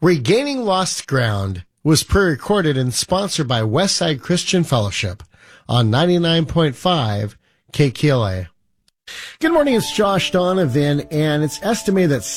Regaining Lost Ground was pre-recorded and sponsored by Westside Christian Fellowship on 99.5 KKLA. Good morning, it's Josh Donovan, and it's estimated that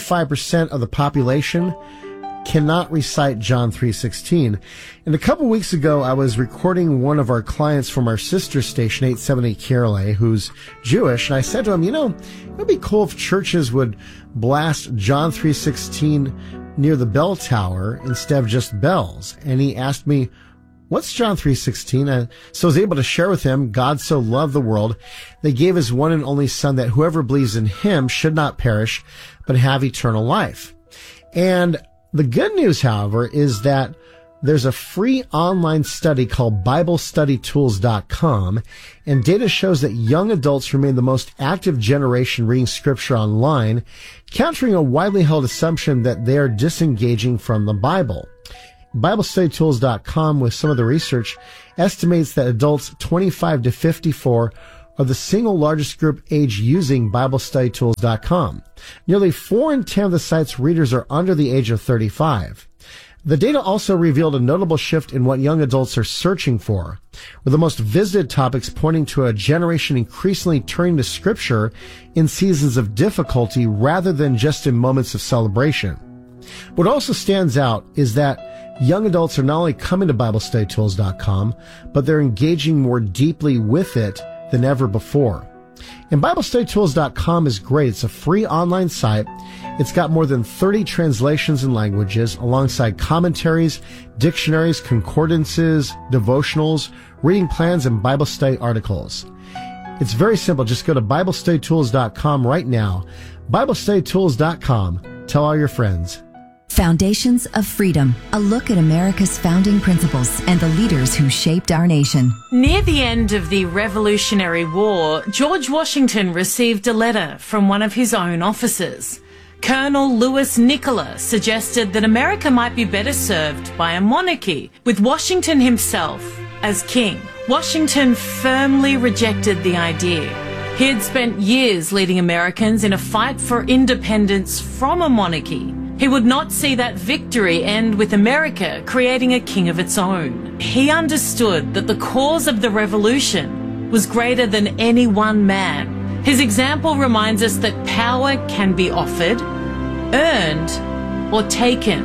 75% of the population cannot recite John 3:16. And a couple weeks ago, I was recording one of our clients from our sister station, 870 KRLA, who's Jewish, and I said to him, it would be cool if churches would blast John 3:16 near the bell tower instead of just bells. And he asked me, what's John 3:16? So I was able to share with him, God so loved the world, that he gave his one and only Son, that whoever believes in him should not perish, but have eternal life. And the good news, however, is that there's a free online study called BibleStudyTools.com, and data shows that young adults remain the most active generation reading scripture online, countering a widely held assumption that they are disengaging from the Bible. BibleStudyTools.com, with some of the research, estimates that adults 25 to 54 are the single largest group age using BibleStudyTools.com. Nearly 4 in 10 of the site's readers are under the age of 35. The data also revealed a notable shift in what young adults are searching for, with the most visited topics pointing to a generation increasingly turning to Scripture in seasons of difficulty rather than just in moments of celebration. What also stands out is that young adults are not only coming to BibleStudyTools.com, but they're engaging more deeply with it than ever before. And BibleStudyTools.com is great. It's a free online site. It's got more than 30 translations and languages, alongside commentaries, dictionaries, concordances, devotionals, reading plans, and Bible study articles. It's very simple. Just go to BibleStudyTools.com right now. BibleStudyTools.com. Tell all your friends. Foundations of Freedom, a look at America's founding principles and the leaders who shaped our nation. Near the end of the Revolutionary War, George Washington received a letter from one of his own officers. Colonel Louis Nicola suggested that America might be better served by a monarchy, with Washington himself as king. Washington firmly rejected the idea. He had spent years leading Americans in a fight for independence from a monarchy. He would not see that victory end with America creating a king of its own. He understood that the cause of the revolution was greater than any one man. His example reminds us that power can be offered, earned, or taken.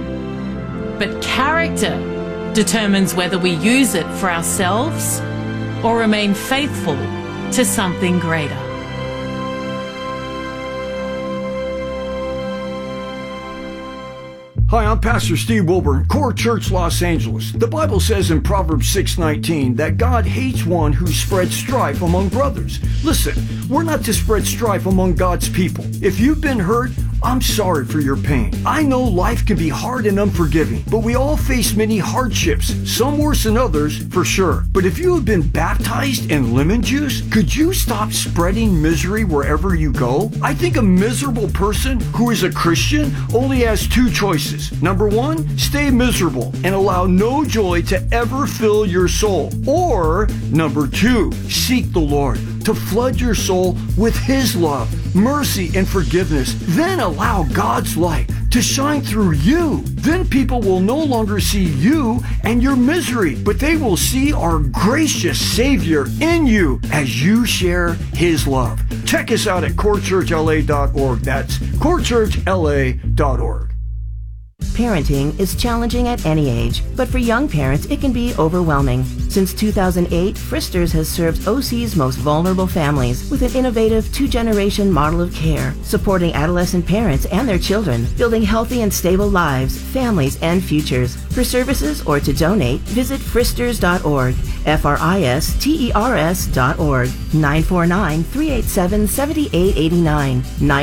But character determines whether we use it for ourselves or remain faithful to something greater. Hi, I'm Pastor Steve Wilburn, Core Church, Los Angeles. The Bible says in Proverbs 6:19 that God hates one who spreads strife among brothers. Listen, we're not to spread strife among God's people. If you've been hurt, I'm sorry for your pain. I know life can be hard and unforgiving, but we all face many hardships, some worse than others, for sure. But if you have been baptized in lemon juice, could you stop spreading misery wherever you go? I think a miserable person who is a Christian only has two choices. Number one, stay miserable and allow no joy to ever fill your soul. Or, number two, seek the Lord to flood your soul with His love, mercy, and forgiveness. Then allow God's light to shine through you. Then people will no longer see you and your misery, but they will see our gracious Savior in you as you share His love. Check us out at corechurchla.org. That's corechurchla.org. Parenting is challenging at any age, but for young parents, it can be overwhelming. Since 2008, Fristers has served OC's most vulnerable families with an innovative two-generation model of care, supporting adolescent parents and their children, building healthy and stable lives, families, and futures. For services or to donate, visit fristers.org, fristers.org, 949-387-7889,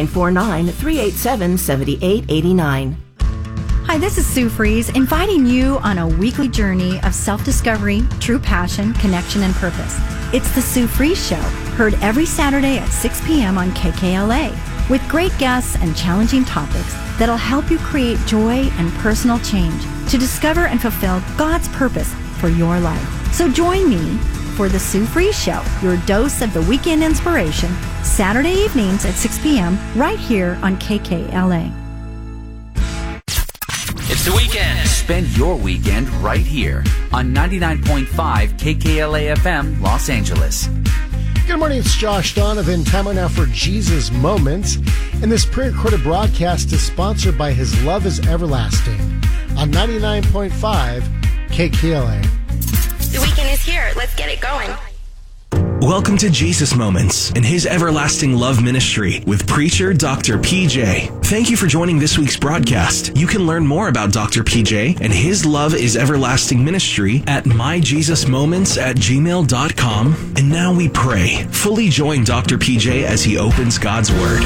949-387-7889. Hi, this is Sue Fries, inviting you on a weekly journey of self-discovery, true passion, connection, and purpose. It's the Sue Fries Show, heard every Saturday at 6 p.m. on KKLA, with great guests and challenging topics that'll help you create joy and personal change to discover and fulfill God's purpose for your life. So join me for the Sue Fries Show, your dose of the weekend inspiration, Saturday evenings at 6 p.m. right here on KKLA. It's The Weekend. Spend your weekend right here on 99.5 KKLA FM, Los Angeles. Good morning, it's Josh Donovan. Time now for Jesus Moments. And this pre-recorded broadcast is sponsored by His Love is Everlasting on 99.5 KKLA. The weekend is here. Let's get it going. Welcome to Jesus Moments and His Everlasting Love Ministry with preacher Dr. PJ. Thank you for joining this week's broadcast. You can learn more about Dr. PJ and His Love is Everlasting Ministry at myjesusmoments@gmail.com. And now we pray. Fully join Dr. PJ as he opens God's Word.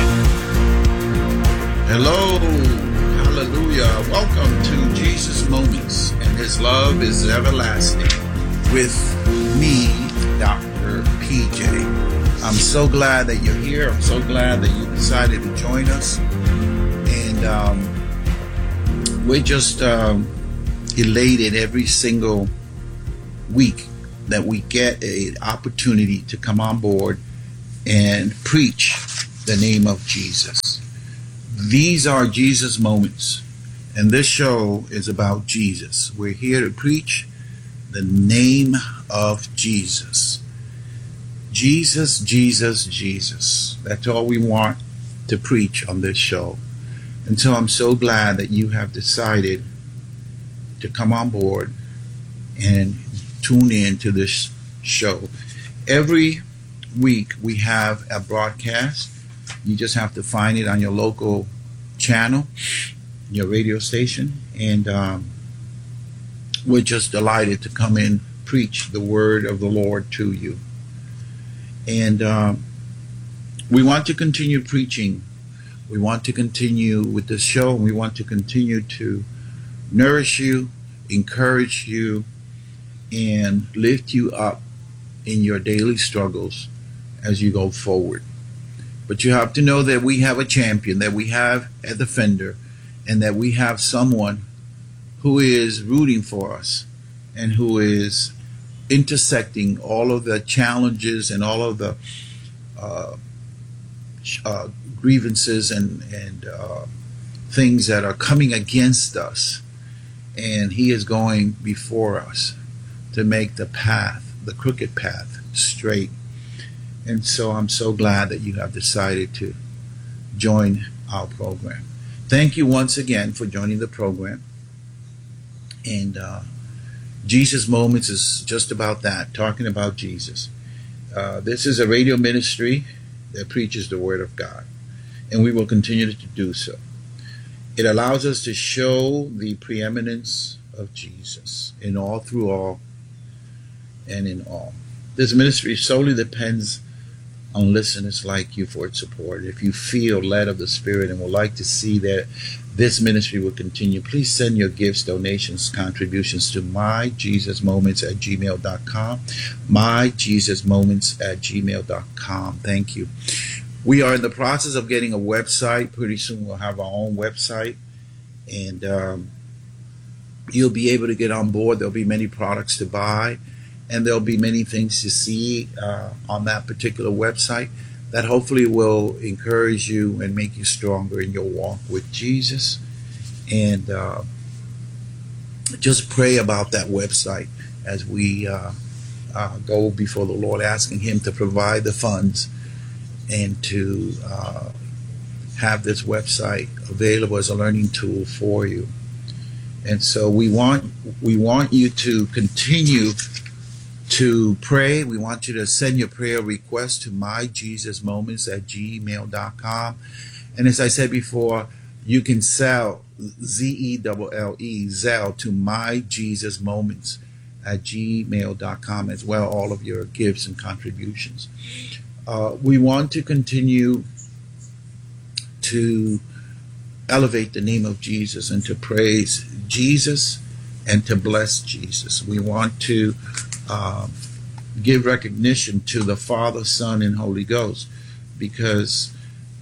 Hello. Hallelujah. Welcome to Jesus Moments and His Love is Everlasting with me, Dr. PJ. I'm so glad that you're here. I'm so glad that you decided to join us. And we're just elated every single week that we get an opportunity to come on board and preach the name of Jesus. These are Jesus Moments. And this show is about Jesus. We're here to preach the name of Jesus. Jesus, Jesus, Jesus. That's all we want to preach on this show. And so I'm so glad that you have decided to come on board and tune in to this show. Every week we have a broadcast. You just have to find it on your local channel, your radio station. And we're just delighted to come in, preach the word of the Lord to you. And we want to continue preaching. We want to continue with this show. We want to continue to nourish you, encourage you, and lift you up in your daily struggles as you go forward. But you have to know that we have a champion, that we have a defender, and that we have someone who is rooting for us and who is intersecting all of the challenges and all of the grievances and things that are coming against us. And he is going before us to make the path, the crooked path, straight. And so I'm so glad that you have decided to join our program. Thank you once again for joining the program. And Jesus Moments is just about that, talking about Jesus. This is a radio ministry that preaches the Word of God, and we will continue to do so. It allows us to show the preeminence of Jesus in all, through all, and in all. This ministry solely depends on listeners like you for its support. If you feel led of the Spirit and would like to see that this ministry will continue, please send your gifts, donations, contributions to myjesusmoments@gmail.com. myjesusmoments@gmail.com. Thank you. We are in the process of getting a website. Pretty soon we'll have our own website. And you'll be able to get on board. There'll be many products to buy. And there'll be many things to see on that particular website that hopefully will encourage you and make you stronger in your walk with Jesus. And just pray about that website as we go before the Lord, asking Him to provide the funds and to have this website available as a learning tool for you. And so we want you to continue to pray. We want you to send your prayer requests to myjesusmoments@gmail.com. And as I said before, you can sell Zelle to myjesusmoments@gmail.com as well, all of your gifts and contributions. We want to continue to elevate the name of Jesus and to praise Jesus and to bless Jesus. We want to give recognition to the Father, Son, and Holy Ghost, because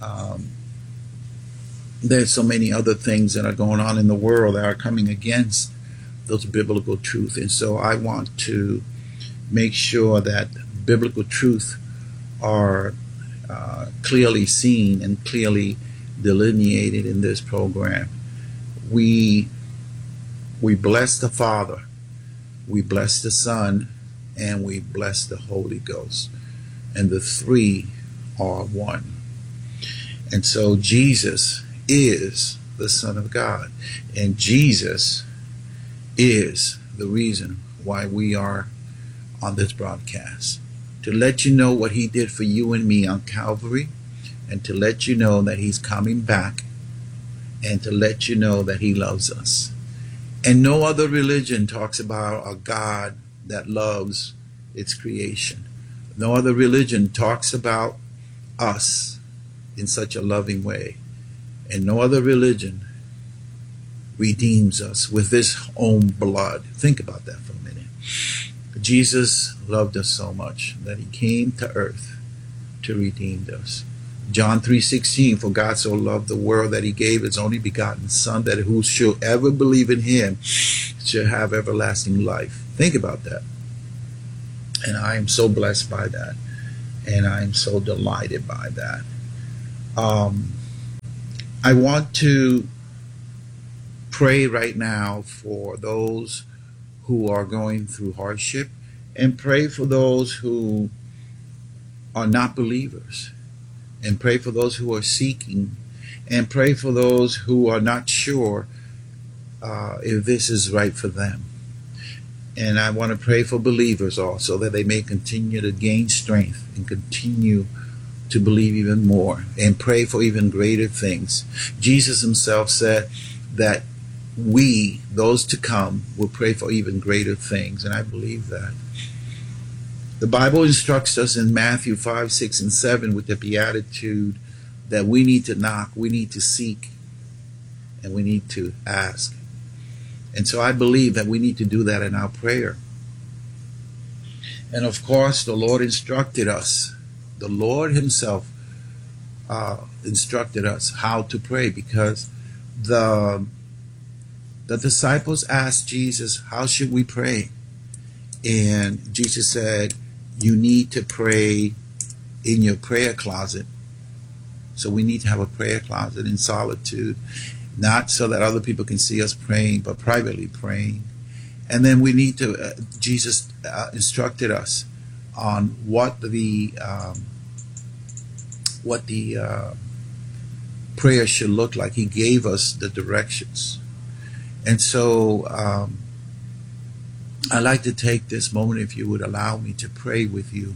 there's so many other things that are going on in the world that are coming against those biblical truth. And so I want to make sure that biblical truth are clearly seen and clearly delineated in this program. We We bless the Father, we bless the Son, and we bless the Holy Ghost. And the three are one. And so Jesus is the Son of God. And Jesus is the reason why we are on this broadcast. To let you know what he did for you and me on Calvary, and to let you know that he's coming back, and to let you know that he loves us. And no other religion talks about a God that loves its creation. No other religion talks about us in such a loving way. And no other religion redeems us with his own blood. Think about that for a minute. Jesus loved us so much that he came to earth to redeem us. John 3:16, for God so loved the world that he gave his only begotten Son, that whosoever believe in him shall have everlasting life. Think about that. And I am so blessed by that. And I am so delighted by that. I want to pray right now for those who are going through hardship, and pray for those who are not believers, and pray for those who are seeking, and pray for those who are not sure if this is right for them. And I want to pray for believers also, that they may continue to gain strength and continue to believe even more, and pray for even greater things. Jesus himself said that we, those to come, will pray for even greater things, and I believe that. The Bible instructs us in Matthew 5, 6, and 7 with the beatitude that we need to knock, we need to seek, and we need to ask. And so I believe that we need to do that in our prayer. And of course, the Lord instructed us. The Lord himself instructed us how to pray, because the disciples asked Jesus, how should we pray? And Jesus said, you need to pray in your prayer closet. So we need to have a prayer closet in solitude, not so that other people can see us praying, but privately praying. And then we need to, Jesus instructed us on what the prayer should look like. He gave us the directions. And so I'd like to take this moment, if you would allow me, to pray with you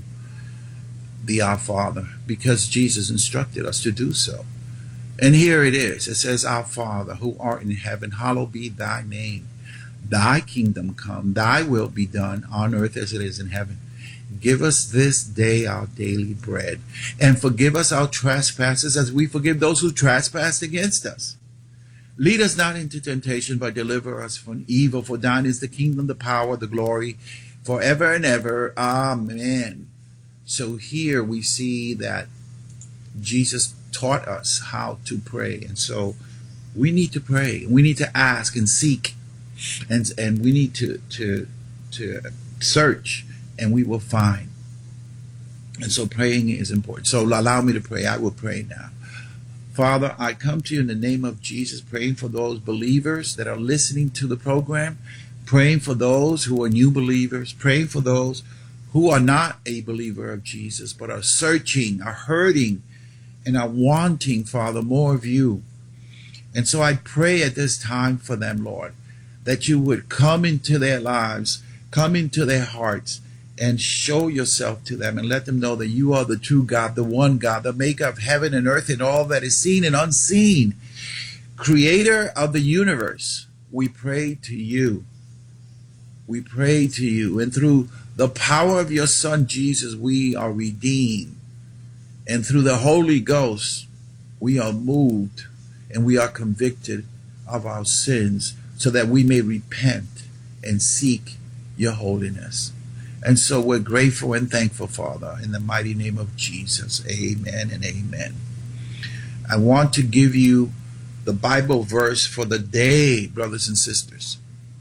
the Our Father, because Jesus instructed us to do so. And here it is. It says, Our Father, who art in heaven, hallowed be thy name. Thy kingdom come, thy will be done on earth as it is in heaven. Give us this day our daily bread, and forgive us our trespasses as we forgive those who trespass against us. Lead us not into temptation, but deliver us from evil. For thine is the kingdom, the power, the glory, forever and ever. Amen. So here we see that Jesus taught us how to pray. And so we need to pray. We need to ask and seek. And we need to search, and we will find. And so praying is important. So allow me to pray. I will pray now. Father, I come to you in the name of Jesus, praying for those believers that are listening to the program, praying for those who are new believers, praying for those who are not a believer of Jesus, but are searching, are hurting, and are wanting, Father, more of you. And so I pray at this time for them, Lord, that you would come into their lives, come into their hearts, and show yourself to them, and let them know that you are the true God, the one God, the maker of heaven and earth and all that is seen and unseen, creator of the universe. We pray to you. We pray to you. And through the power of your Son, Jesus, we are redeemed. And through the Holy Ghost, we are moved and we are convicted of our sins, so that we may repent and seek your holiness. And so we're grateful and thankful, Father, in the mighty name of Jesus. Amen and amen. I want to give you the Bible verse for the day, brothers and sisters.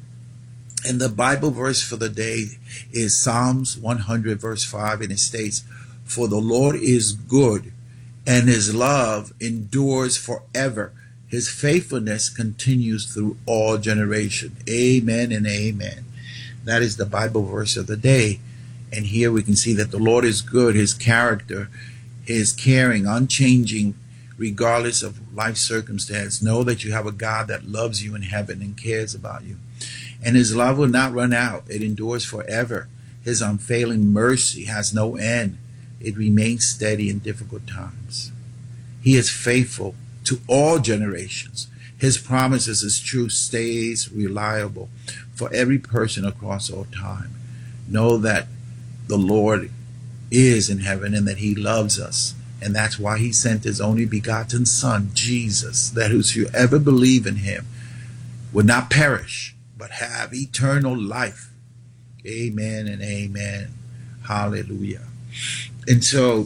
And the Bible verse for the day is Psalms 100, verse 5, and it states, For the Lord is good, and his love endures forever. His faithfulness continues through all generation. Amen and amen. That is the Bible verse of the day. And here we can see that the Lord is good. His character is caring, unchanging, regardless of life circumstance. Know that you have a God that loves you in heaven and cares about you. And his love will not run out. It endures forever. His unfailing mercy has no end. It remains steady in difficult times. He is faithful to all generations. His promises, his truth stays reliable for every person across all time. Know that the Lord is in heaven and that he loves us. And that's why he sent his only begotten Son, Jesus, that whosoever believe in him would not perish, but have eternal life. Amen and amen. Hallelujah. And so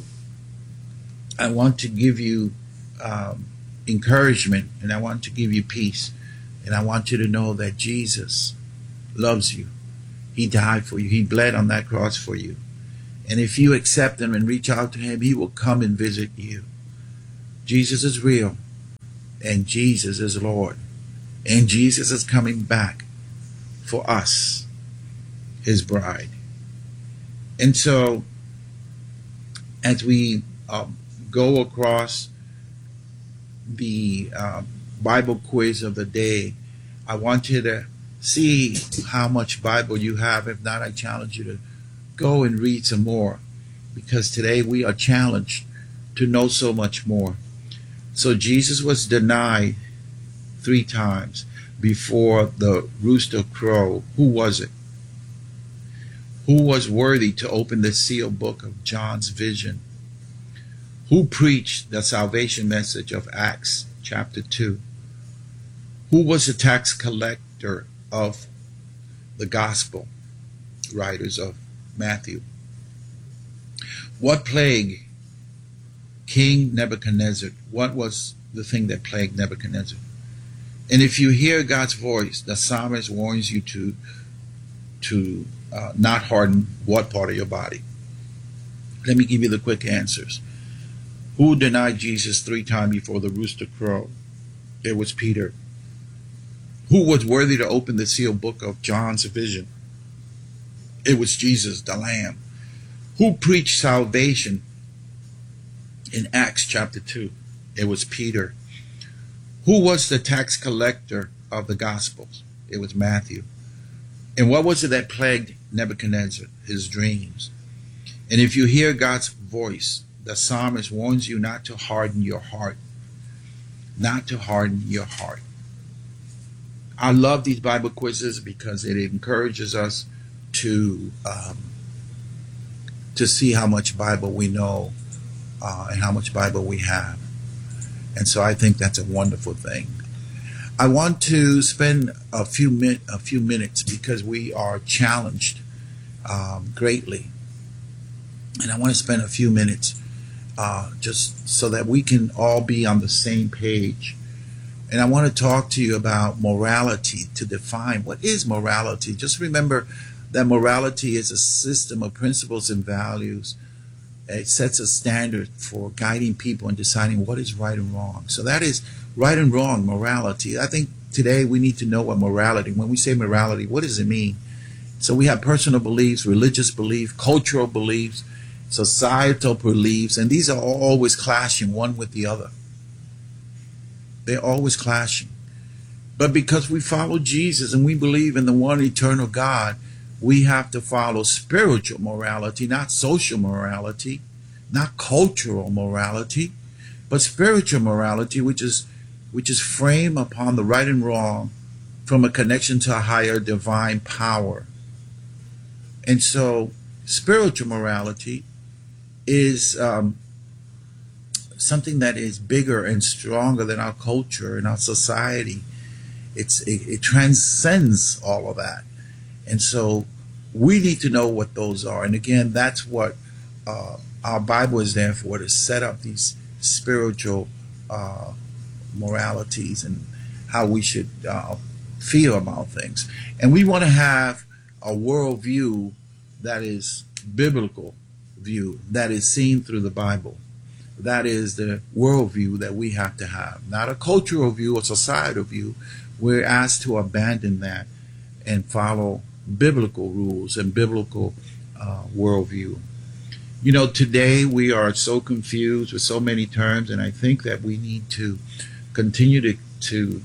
I want to give you encouragement, and I want to give you peace, and I want you to know that Jesus loves you. He died for you. He bled on that cross for you. And if you accept him and reach out to him, he will come and visit you. Jesus is real, and Jesus is Lord, and Jesus is coming back for us, his bride. And so as we go across the Bible quiz of the day, I want you to see how much Bible you have. If not, I challenge you to go and read some more, because today we are challenged to know so much more. So Jesus was denied 3 times before the rooster crowed. Who was it? Who was worthy to open the sealed book of John's vision? Who preached the salvation message of Acts chapter 2? Who was the tax collector of the gospel writers of Matthew? What plagued King Nebuchadnezzar? What was the thing that plagued Nebuchadnezzar? And if you hear God's voice, the psalmist warns you to not harden what part of your body? Let me give you the quick answers. Who denied Jesus 3 times before the rooster crowed? It was Peter. Who was worthy to open the sealed book of John's vision? It was Jesus, the Lamb. Who preached salvation in Acts chapter 2? It was Peter. Who was the tax collector of the Gospels? It was Matthew. And what was it that plagued Nebuchadnezzar? His dreams. And if you hear God's voice, the psalmist warns you not to harden your heart. Not to harden your heart. I love these Bible quizzes because it encourages us to see how much Bible we know and how much Bible we have. And so I think that's a wonderful thing. I want to spend a few minutes because we are challenged greatly. And I want to spend a few minutes just so that we can all be on the same page. And I want to talk to you about morality, to define what is morality. Just remember that morality is a system of principles and values. It sets a standard for guiding people and deciding what is right and wrong. So that is right and wrong, morality. I think today we need to know what morality, when we say morality, what does it mean? So we have personal beliefs, religious beliefs, cultural beliefs, societal beliefs, and these are always clashing one with the other. They're always clashing. But because we follow Jesus and we believe in the one eternal God, we have to follow spiritual morality, not social morality, not cultural morality, but spiritual morality, which is framed upon the right and wrong from a connection to a higher divine power. And so spiritual morality is something that is bigger and stronger than our culture and our society. It transcends all of that. And so we need to know what those are. And again, that's what our Bible is there for, to set up these spiritual moralities and how we should feel about things. And we want to have a worldview that is biblical view, that is seen through the Bible. that is the worldview that we have to have, not a cultural view or societal view. We're asked to abandon that and follow biblical rules and biblical worldview. You know, today we are so confused with so many terms, and I think that we need to continue to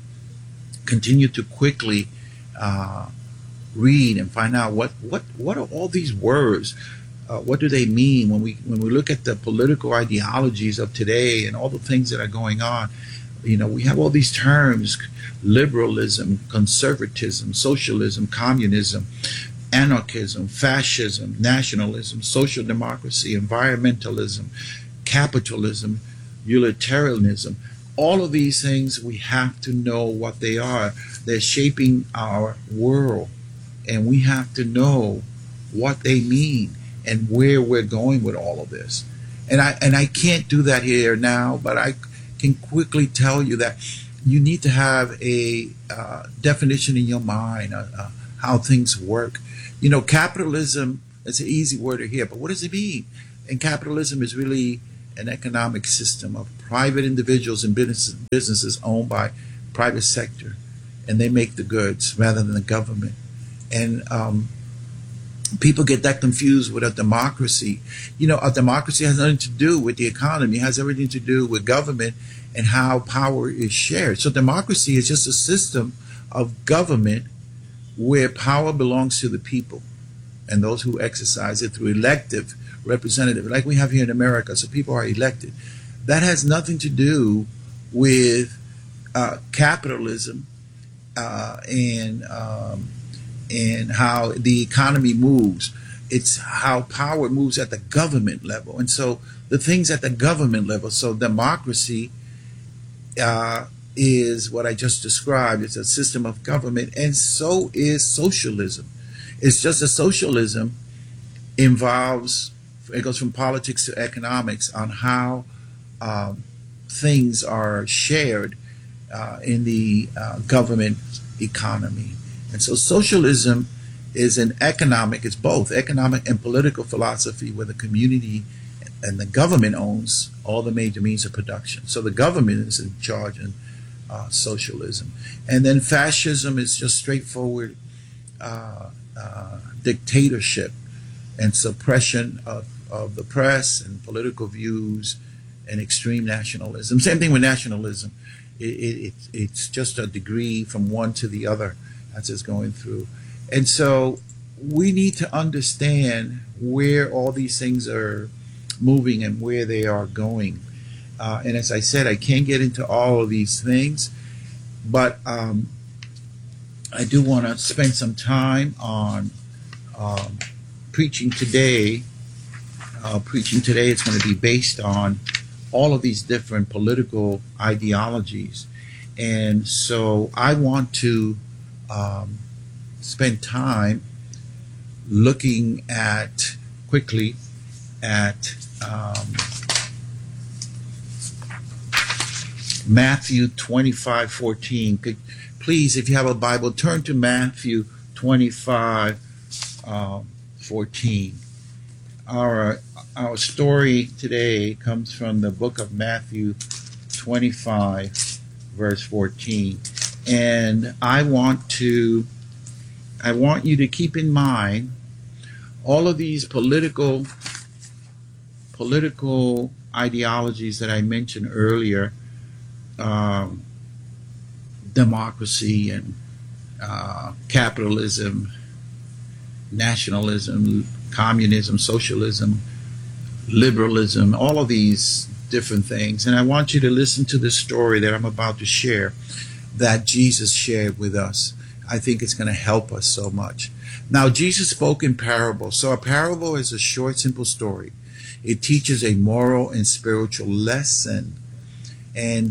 quickly read and find out what are all these words. What do they mean when we look at the political ideologies of today and all the things that are going on? You know, we have all these terms: liberalism, conservatism, socialism, communism, anarchism, fascism, nationalism, social democracy, environmentalism, capitalism, utilitarianism. All of these things, we have to know what they are. They're shaping our world, and we have to know what they mean and where we're going with all of this. And I can't do that here now, but I can quickly tell you that you need to have a definition in your mind of how things work. You know, capitalism is an easy word to hear, but what does it mean? And capitalism is really an economic system of private individuals and businesses owned by private sector, and they make the goods rather than the government. And people get that confused with a democracy. You know, a democracy has nothing to do with the economy. It has everything to do with government and how power is shared. So democracy is just a system of government where power belongs to the people and those who exercise it through elective representative, like we have here in America. So people are elected. That has nothing to do with capitalism and how the economy moves. It's how power moves at the government level. And so the things at the government level, so democracy is what I just described. It's a system of government, and so is socialism. It's just that socialism involves, it goes from politics to economics on how things are shared in the government economy. And so socialism is it's both economic and political philosophy where the community and the government owns all the major means of production. So the government is in charge in socialism. And then fascism is just straightforward dictatorship and suppression of the press and political views and extreme nationalism. Same thing with nationalism. It's just a degree from one to the other as it's going through. And so we need to understand where all these things are moving and where they are going. And as I said, I can't get into all of these things, but I do want to spend some time on preaching today. Preaching today is going to be based on all of these different political ideologies. And so I want to spend time looking quickly at Matthew 25:14. Please, if you have a Bible, turn to Matthew 25:14. Our story today comes from the book of Matthew 25, verse 14. And I want you to keep in mind all of these political ideologies that I mentioned earlier, democracy and capitalism, nationalism, communism, socialism, liberalism, all of these different things. And I want you to listen to the story that I'm about to share that Jesus shared with us. I think it's going to help us so much. Now, Jesus spoke in parables. So a parable is a short, simple story. It teaches a moral and spiritual lesson. And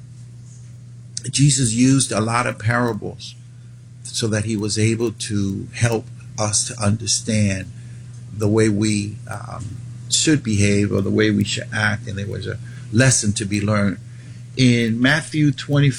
Jesus used a lot of parables so that he was able to help us to understand the way we should behave or the way we should act. And there was a lesson to be learned. In Matthew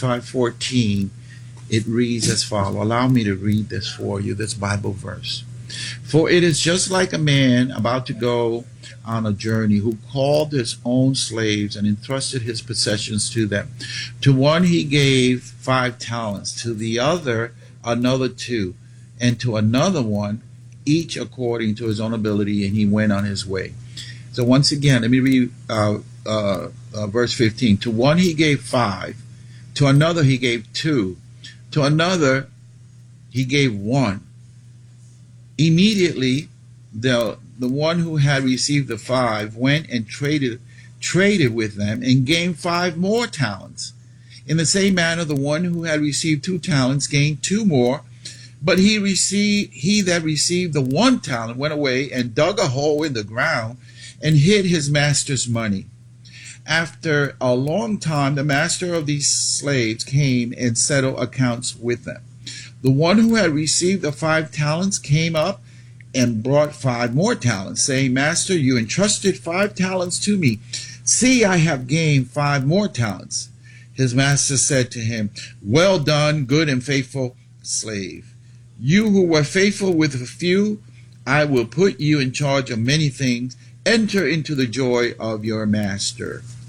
25:14, it reads as follows. Allow me to read this for you, this Bible verse. For it is just like a man about to go on a journey, who called his own slaves and entrusted his possessions to them. To one he gave 5 talents, to the other another 2, and to another one, each according to his own ability, and he went on his way. So once again, let me read verse 15. To one he gave 5, to another he gave 2, to another he gave 1. Immediately the one who had received the 5 went and traded with them and gained 5 more talents. In the same manner, the one who had received 2 talents gained 2 more. But he that received the 1 talent went away and dug a hole in the ground and hid his master's money. After a long time, the master of these slaves came and settled accounts with them. The one who had received the 5 talents came up and brought 5 more talents, saying, Master, you entrusted 5 talents to me. See, I have gained 5 more talents. His master said to him, Well done, good and faithful slave. You who were faithful with a few, I will put you in charge of many things. Enter into the joy of your master.